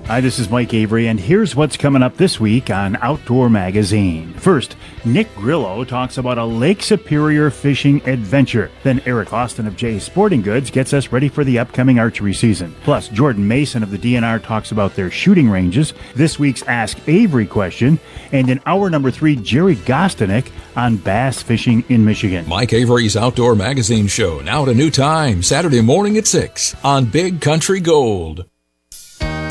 Hi, this is Mike Avery, and here's what's coming up this week on Outdoor Magazine. First, Nick Grillo talks about a Lake Superior fishing adventure. Then Eric Austin of Jay's Sporting Goods gets us ready for the upcoming archery season. Plus, Jordan Mason of the DNR talks about their shooting ranges, this week's Ask Avery question, and in hour number 3, Jerry Gostinek on bass fishing in Michigan. Mike Avery's Outdoor Magazine show, now at a new time, Saturday morning at 6 on Big Country Gold.